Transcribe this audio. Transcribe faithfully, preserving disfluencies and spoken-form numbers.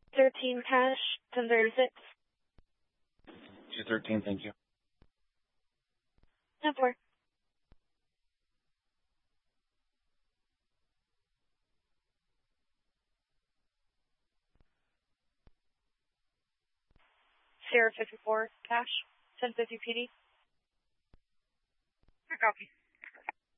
thirteen cash, ten thirty-six. two thirteen, thank you. ten four. Sierra fifty-four, cash, ten fifty P D. I copy.